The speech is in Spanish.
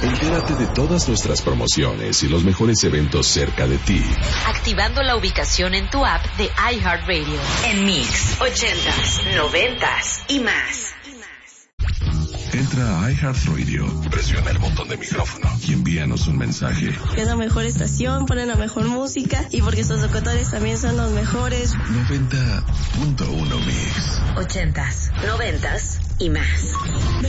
Entérate de todas nuestras promociones y los mejores eventos cerca de ti. Activando la ubicación en tu app de iHeartRadio. En Mix, 80s, 90s y más. Entra a iHeartRadio, presiona el botón de micrófono y envíanos un mensaje. Es la mejor estación, ponen la mejor música y porque sus locutores también son los mejores. 90.1 Mix. 80s, 90s y más.